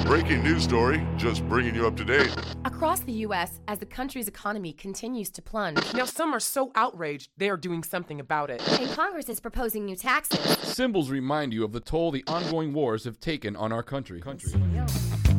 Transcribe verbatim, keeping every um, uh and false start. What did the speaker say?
Breaking news story, just bringing you up to date. Across the U S, as the country's economy continues to plunge. Now some are so outraged, they are doing something about it. And Congress is proposing new taxes. Symbols remind you of the toll the ongoing wars have taken on our country. country. Yeah.